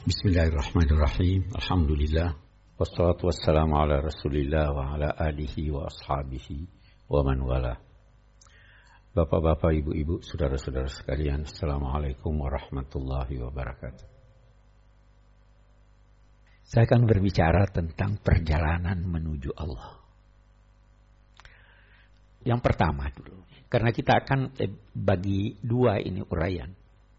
Bismillahirrahmanirrahim. Alhamdulillah. Wassalatu wassalamu ala rasulillah wa ala alihi wa ashabihi wa man wala. Bapak-bapak, ibu-ibu, saudara-saudara sekalian, assalamualaikum warahmatullahi wabarakatuh. Saya akan berbicara tentang perjalanan menuju Allah. Yang pertama dulu, karena kita akan bagi dua ini uraian.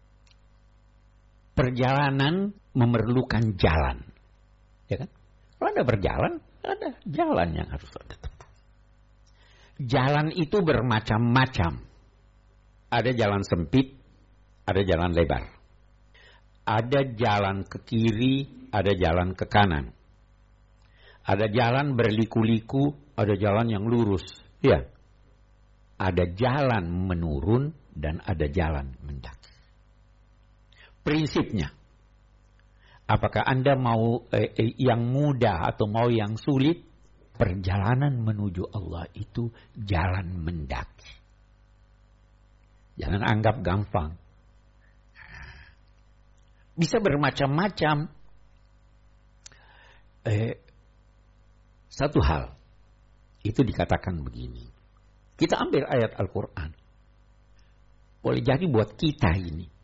Perjalanan memerlukan jalan, ya kan? Kalau Anda berjalan, ada jalan yang harus Anda tempuh. Jalan itu bermacam-macam. Ada jalan sempit, ada jalan lebar. Ada jalan ke kiri, ada jalan ke kanan. Ada jalan berliku-liku, ada jalan yang lurus. Ya. Ada jalan menurun dan ada jalan mendaki. Prinsipnya, apakah Anda mau yang mudah atau mau yang sulit? Perjalanan menuju Allah itu jalan mendaki. Jangan anggap gampang. Bisa bermacam-macam. Satu hal, itu dikatakan begini. Kita ambil ayat Al-Quran. Boleh jadi buat kita ini.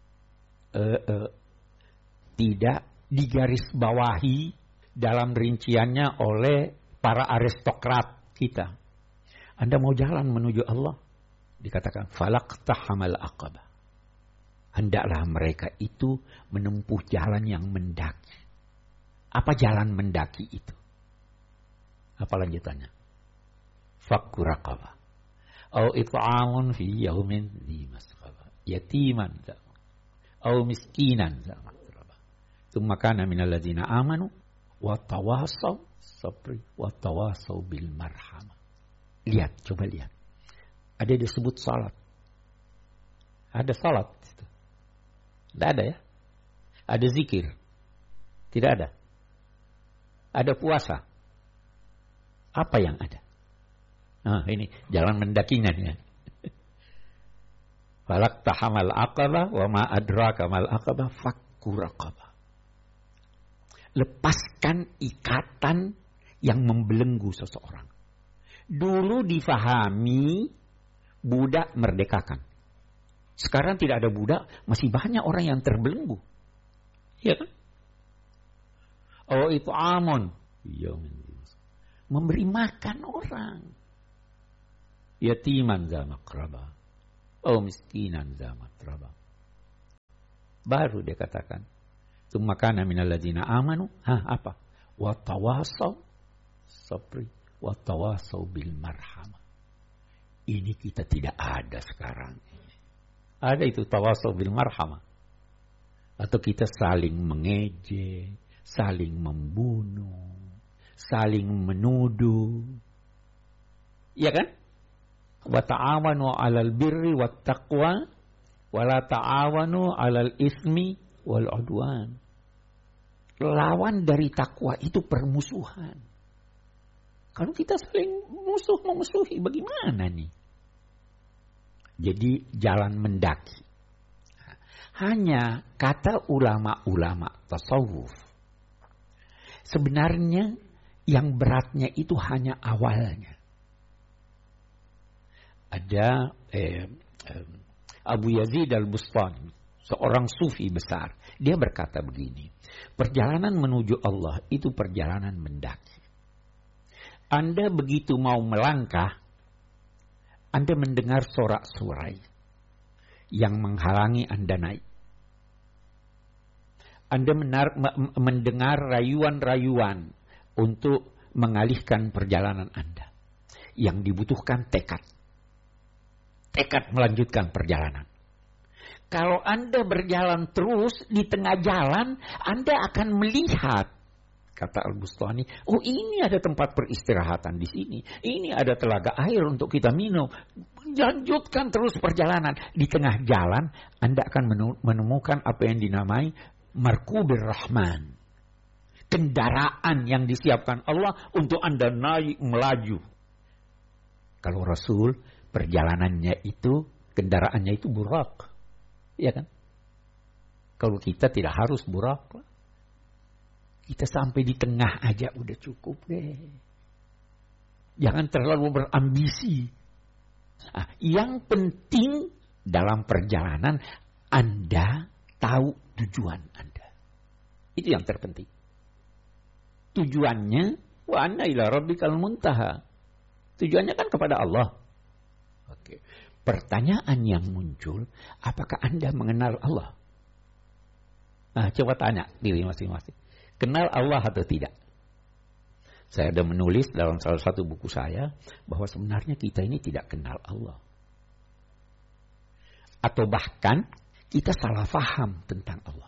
Tidak digarisbawahi dalam rinciannya oleh para aristokrat kita. Anda mau jalan menuju Allah? Dikatakan falaqtahamal aqabah. Hendaklah mereka itu menempuh jalan yang mendaki. Apa jalan mendaki itu? Apa lanjutannya? Fakku raqabah. Au it'amun fi yaumin dhi masghaba. Yatiman au miskinan sama teraba. Tsumma kana minal ladzina amanu wa tawasaw sabri wa tawasaw bil marhamah. Lihat, coba lihat. Ada disebut salat. Ada salat itu. Tidak ada ya? Ada zikir. Tidak ada. Ada puasa. Apa yang ada? Nah, ini jalan mendakinya ya. Falaqtahamal aqabah wa ma adraka mal aqabah fakku raqabah. Lepaskan ikatan yang membelenggu seseorang. Dulu difahami budak merdekakan. Sekarang tidak ada budak, masih banyak orang yang terbelenggu. Iya kan? Oh itu amon. Memberi makan orang. Yatiman za makrabah. Oh miskinan zaman teraba. Baru dia katakan. Tsumma kana minal ladzina amanu. Apa? Wa tawasaw sabri wa tawasaw bil marhamah. Ini kita tidak ada sekarang. Ada itu tawasaw bil marhamah. Atau kita saling mengejek, saling membunuh, saling menuduh. Iya kan? Wa ta'awanu 'alal birri wat taqwa wa la ta'awanu 'alal ismi wal 'udwan. Lawan dari takwa itu permusuhan. Kalau kita saling memusuhi bagaimana nih? Jadi jalan mendaki. Hanya kata ulama-ulama tasawuf. Sebenarnya yang beratnya itu hanya awalnya. Ada Abu Yazid al-Bustami, seorang sufi besar. Dia berkata begini, perjalanan menuju Allah itu perjalanan mendaki. Anda begitu mau melangkah, Anda mendengar sorak-sorai yang menghalangi Anda naik. Anda mendengar rayuan-rayuan untuk mengalihkan perjalanan Anda. Yang dibutuhkan tekad. Tekad melanjutkan perjalanan. Kalau Anda berjalan terus di tengah jalan, Anda akan melihat, kata Al-Bustani, oh ini ada tempat peristirahatan di sini. Ini ada telaga air untuk kita minum. Lanjutkan terus perjalanan. Di tengah jalan, Anda akan menemukan apa yang dinamai Markubir Rahman. Kendaraan yang disiapkan Allah untuk Anda naik melaju. Kalau Rasul, perjalanannya itu, kendaraannya itu burak. Ya kan? Kalau kita tidak harus burak. Kita sampai di tengah aja udah cukup deh. Jangan terlalu berambisi. Nah, yang penting dalam perjalanan Anda tahu tujuan Anda. Itu yang terpenting. Tujuannya wa anna ila rabbikal muntaha. Tujuannya kan kepada Allah. Oke. Pertanyaan yang muncul, apakah Anda mengenal Allah? Nah, coba tanya diri masing-masing. Kenal Allah atau tidak? Saya ada menulis dalam salah satu buku saya bahwa sebenarnya kita ini tidak kenal Allah. Atau bahkan kita salah faham tentang Allah.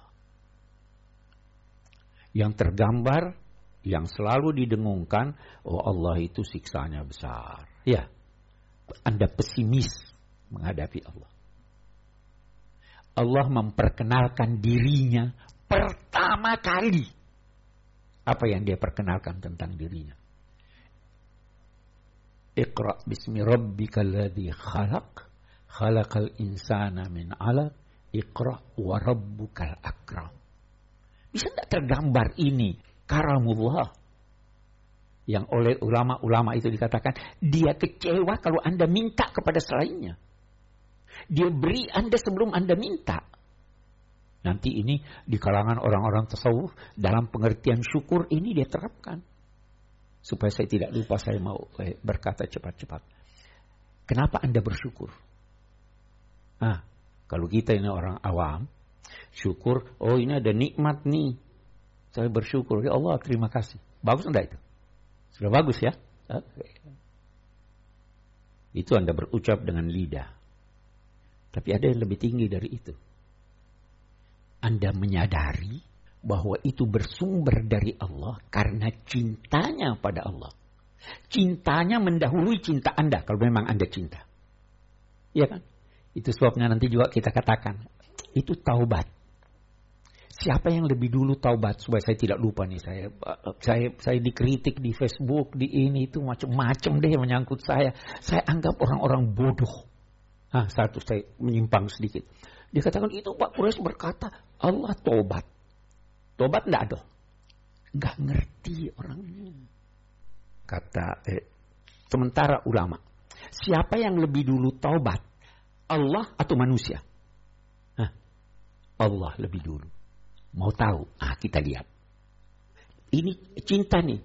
Yang tergambar, yang selalu didengungkan, oh Allah itu siksanya besar. Ya, Anda pesimis menghadapi Allah. Allah memperkenalkan dirinya pertama kali. Apa yang dia perkenalkan tentang dirinya? Iqra bismi rabbikal ladzi khalaq, khalaqal insana min 'alaq, iqra wa rabbukal akram. Bisa tidak tergambar ini karamullah yang oleh ulama-ulama itu dikatakan dia kecewa kalau Anda minta kepada selainnya. Dia beri Anda sebelum Anda minta. Nanti ini di kalangan orang-orang tasawuf dalam pengertian syukur ini dia terapkan. Supaya saya tidak lupa, saya mau berkata cepat-cepat. Kenapa Anda bersyukur? Nah, kalau kita ini orang awam, syukur, oh ini ada nikmat nih. Saya bersyukur, ya Allah terima kasih. Bagus enggak itu? Sudah bagus ya? Okay. Itu Anda berucap dengan lidah. Tapi ada yang lebih tinggi dari itu. Anda menyadari bahwa itu bersumber dari Allah karena cintanya pada Allah. Cintanya mendahului cinta Anda kalau memang Anda cinta. Iya kan? Itu sebabnya nanti juga kita katakan, itu taubat. Siapa yang lebih dulu taubat? Supaya saya tidak lupa nih, saya dikritik di Facebook, di ini itu macam-macam deh menyangkut saya. Saya anggap orang-orang bodoh. Satu saya menyimpang sedikit. Dia katakan itu Pak Quraisy berkata Allah tobat. Tobat enggak ada. Enggak ngerti orangnya. Kata sementara ulama. Siapa yang lebih dulu taubat? Allah atau manusia? Allah lebih dulu. Mau tahu? Kita lihat. Ini cinta nih.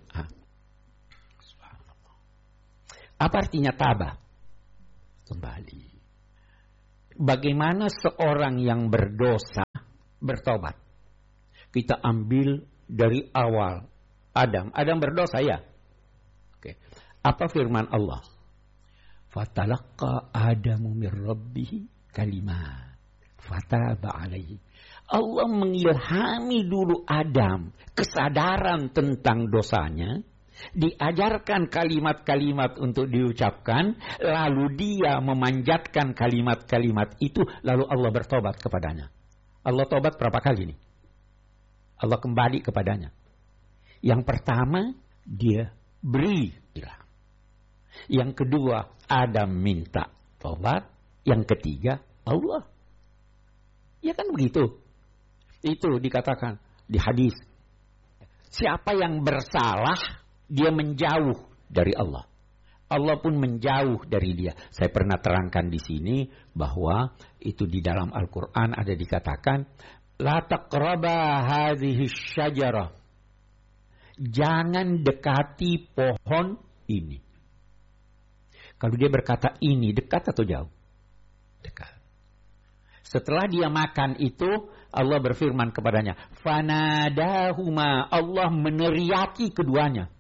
Apa artinya tabah? Kembali. Bagaimana seorang yang berdosa bertobat? Kita ambil dari awal. Adam berdosa ya? Oke. Apa firman Allah? Fatalaqqa Adamu min rabbih kalimat fataba alaihi. Allah mengilhami dulu Adam kesadaran tentang dosanya. Diajarkan kalimat-kalimat untuk diucapkan, lalu dia memanjatkan kalimat-kalimat itu, lalu Allah bertobat kepadanya. Allah tobat berapa kali nih? Allah kembali kepadanya. Yang pertama, dia beri. Yang kedua, Adam minta tobat. Yang ketiga, Allah. Ya kan begitu? Itu dikatakan di hadis. Siapa yang bersalah, dia menjauh dari Allah. Allah pun menjauh dari dia. Saya pernah terangkan di sini bahwa itu di dalam Al-Quran ada dikatakan, La taqraba hadhihi syajarah. Jangan dekati pohon ini. Kalau dia berkata ini, dekat atau jauh? Dekat. Setelah dia makan itu, Allah berfirman kepadanya, Fanadahuma, Allah meneriaki keduanya.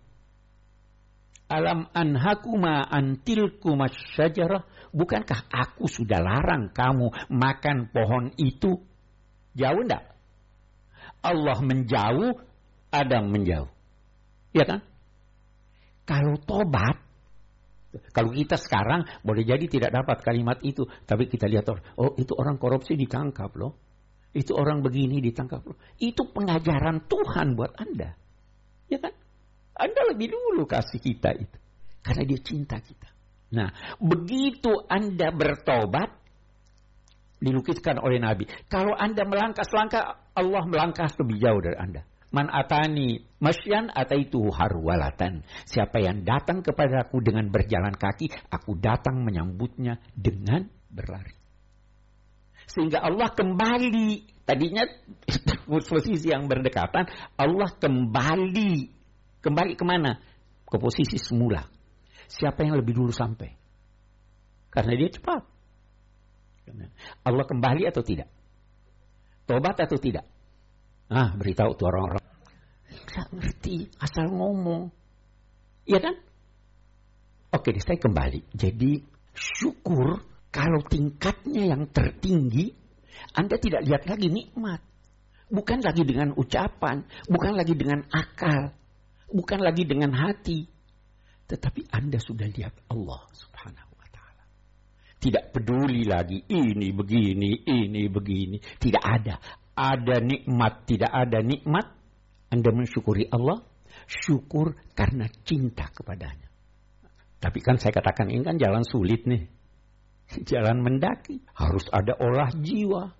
Alam anhakuma antilkuma syajarah. Bukankah aku sudah larang kamu makan pohon itu? Jauh enggak? Allah menjauh, Adam menjauh. Ya kan? Kalau tobat, kalau kita sekarang boleh jadi tidak dapat kalimat itu. Tapi kita lihat, oh itu orang korupsi ditangkap loh. Itu orang begini ditangkap loh. Itu pengajaran Tuhan buat Anda. Ya kan? Anda lebih dulu kasih kita itu. Karena dia cinta kita. Nah, begitu Anda bertobat, dilukiskan oleh Nabi. Kalau Anda melangkah selangkah, Allah melangkah lebih jauh dari Anda. Man atani masyan ataituhu harwalatan. Siapa yang datang kepadaku dengan berjalan kaki, aku datang menyambutnya dengan berlari. Sehingga Allah kembali. Tadinya posisi yang berdekatan, Allah kembali. Kembali kemana? Ke posisi semula. Siapa yang lebih dulu sampai? Karena dia cepat. Allah kembali atau tidak? Tobat atau tidak? Beritahu tuh orang-orang. Nggak ngerti, asal ngomong. Iya kan? Oke, saya kembali. Jadi syukur kalau tingkatnya yang tertinggi, Anda tidak lihat lagi nikmat. Bukan lagi dengan ucapan, bukan lagi dengan akal, bukan lagi dengan hati. Tetapi Anda sudah lihat Allah Subhanahu wa ta'ala. Tidak peduli lagi ini begini. Tidak ada. Ada nikmat, tidak ada nikmat. Anda mensyukuri Allah, syukur karena cinta kepadanya. Tapi kan saya katakan ini kan jalan sulit nih. Jalan mendaki. Harus ada olah jiwa.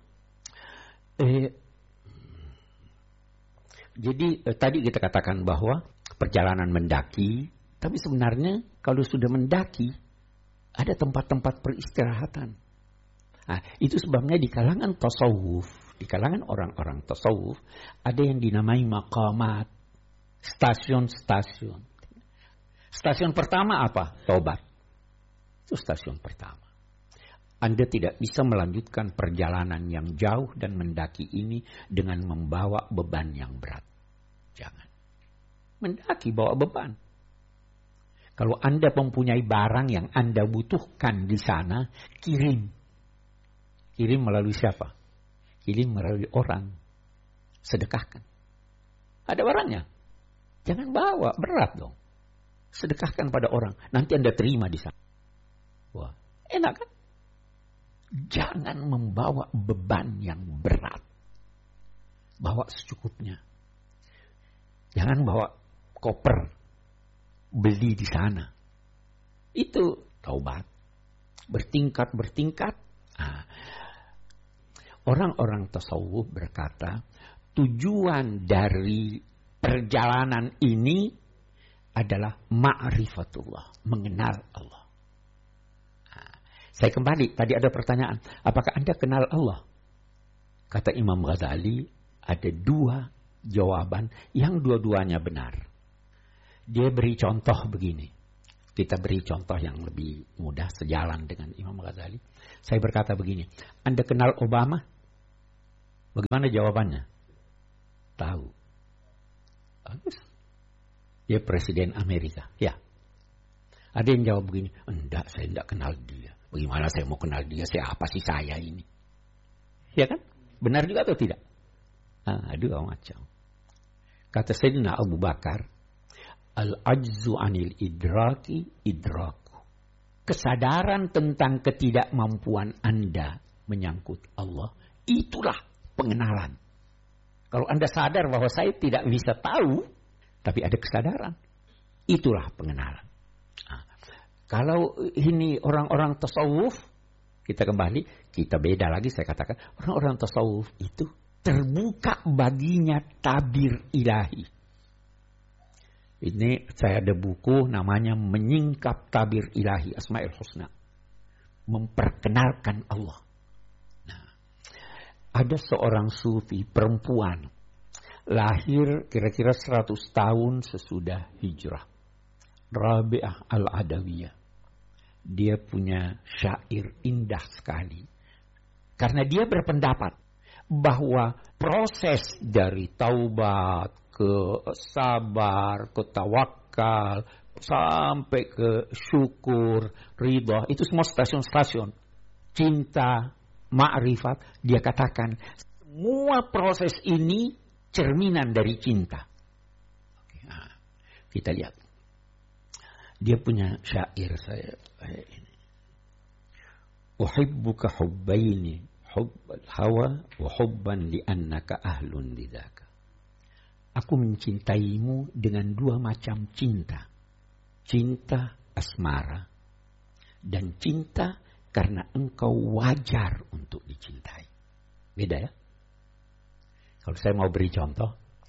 Jadi tadi kita katakan bahwa perjalanan mendaki. Tapi sebenarnya kalau sudah mendaki, ada tempat-tempat peristirahatan. Nah, itu sebabnya di kalangan tasawuf, di kalangan orang-orang tasawuf, ada yang dinamai maqamat, stasiun-stasiun. Stasiun pertama apa? Tobat. Itu stasiun pertama. Anda tidak bisa melanjutkan perjalanan yang jauh dan mendaki ini dengan membawa beban yang berat. Jangan. Mendaki bawa beban. Kalau Anda mempunyai barang yang Anda butuhkan di sana, kirim. Kirim melalui siapa? Kirim melalui orang. Sedekahkan. Ada barangnya. Jangan bawa, berat dong. Sedekahkan pada orang. Nanti Anda terima di sana. Wah, enak kan? Jangan membawa beban yang berat. Bawa secukupnya. Jangan bawa koper. Beli di sana. Itu taubat. Bertingkat-bertingkat. Orang-orang tasawuf berkata, tujuan dari perjalanan ini adalah ma'rifatullah, mengenal Allah. Saya kembali, tadi ada pertanyaan, apakah Anda kenal Allah? Kata Imam Ghazali, ada dua jawaban yang dua-duanya benar. Dia beri contoh begini. Kita beri contoh yang lebih mudah sejalan dengan Imam Ghazali. Saya berkata begini, Anda kenal Obama? Bagaimana jawabannya? Tahu. Bagus. Dia presiden Amerika. Ya. Ada yang jawab begini, enggak, saya enggak kenal dia. Bagaimana saya mau kenal dia? Siapa sih saya ini? Ya kan? Benar juga atau tidak? Dua macam. Kata Sayyidina Abu Bakar, al-ajzu anil idraki idraku. Kesadaran tentang ketidakmampuan Anda menyangkut Allah, itulah pengenalan. Kalau Anda sadar bahwa saya tidak bisa tahu, tapi ada kesadaran, itulah pengenalan. Kalau ini orang-orang tasawuf, kita kembali, kita beda lagi saya katakan, orang-orang tasawuf itu terbuka baginya tabir ilahi. Ini saya ada buku namanya Menyingkap Tabir Ilahi Asmaul Husna. Memperkenalkan Allah. Nah, ada seorang sufi perempuan. Lahir kira-kira 100 tahun sesudah hijrah. Rabi'ah Al-Adawiyah. Dia punya syair indah sekali. Karena dia berpendapat bahwa proses dari taubat, ke sabar, ke tawakal, sampai ke syukur, ridha, itu semua stasiun-stasiun. Cinta, ma'rifat, dia katakan, semua proses ini cerminan dari cinta. Oke, kita lihat. Dia punya syair saya ini. Uhibbuka hubbaini, hubbal hawa wa hubban li'annaka ahlun lidzaka. Aku mencintaimu dengan dua macam cinta. Cinta asmara dan cinta karena engkau wajar untuk dicintai. Beda ya? Kalau saya mau beri contoh,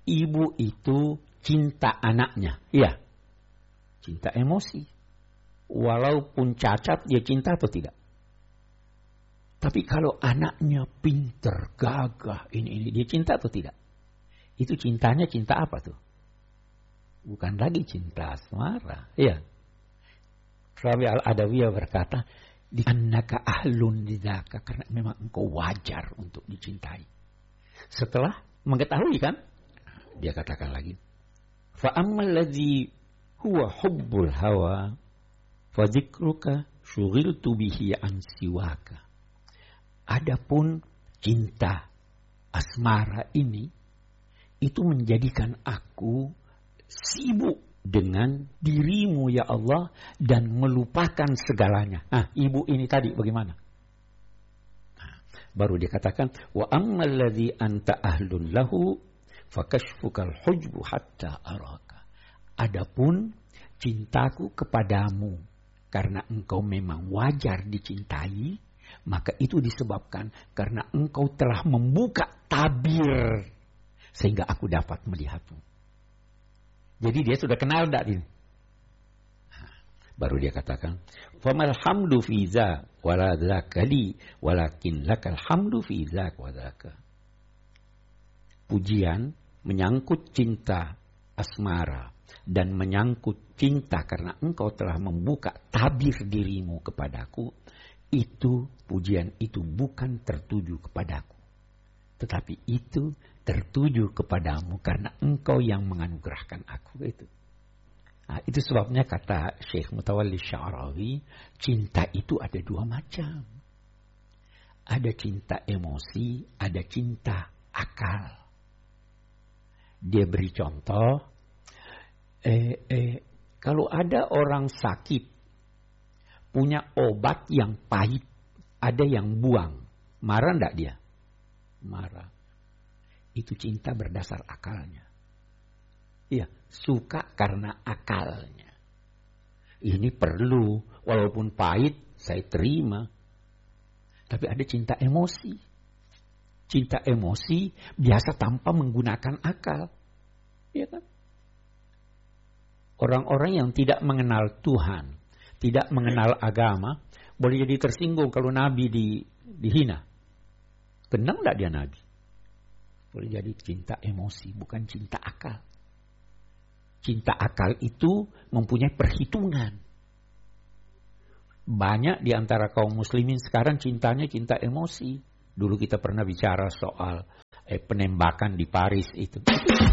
ibu itu cinta anaknya. Iya, cinta emosi. Walaupun cacat, dia cinta atau tidak? Tapi kalau anaknya pinter, gagah, ini dia cinta atau tidak? Itu cintanya cinta apa tuh? Bukan lagi cinta asmara. Iya. Rabi Al-Adawiyah berkata, annaka ahlun lidzaka, karena memang engkau wajar untuk dicintai. Setelah mengetahui kan, dia katakan lagi, fa ammal ladzi huwa hubbul hawa fa dzikruka syughiltu bihi an siwaka. Adapun cinta asmara ini itu menjadikan aku sibuk dengan dirimu ya Allah dan melupakan segalanya. Ibu ini tadi bagaimana? Baru dia katakan wa ammal ladzi anta ahlun lahu fakashfukal hujbu hatta araka. Adapun cintaku kepadamu karena engkau memang wajar dicintai, maka itu disebabkan karena engkau telah membuka tabir sehingga aku dapat melihatmu. Jadi dia sudah kenal enggak ini? Baru dia katakan, famal hamdu fi za wala dzakali walakin lakal hamdu fi zak wa dzaka. Pujian menyangkut cinta asmara dan menyangkut cinta karena engkau telah membuka tabir dirimu kepadaku. Itu pujian itu bukan tertuju kepadaku, tetapi itu tertuju kepadamu karena engkau yang menganugerahkan aku. Itu sebabnya kata Syekh Mutawalli Sya'rawi, cinta itu ada dua macam. Ada cinta emosi, ada cinta akal. Dia beri contoh, kalau ada orang sakit, punya obat yang pahit, ada yang buang. Marah enggak dia? Marah. Itu cinta berdasar akalnya. Iya, suka karena akalnya. Ini perlu, walaupun pahit, saya terima. Tapi ada cinta emosi. Cinta emosi biasa tanpa menggunakan akal. Iya kan? Orang-orang yang tidak mengenal Tuhan, tidak mengenal agama, boleh jadi tersinggung kalau Nabi dihina. Tenang enggak dia Nabi? Boleh jadi cinta emosi, bukan cinta akal. Cinta akal itu mempunyai perhitungan. Banyak di antara kaum muslimin sekarang cintanya cinta emosi. Dulu kita pernah bicara soal penembakan di Paris itu.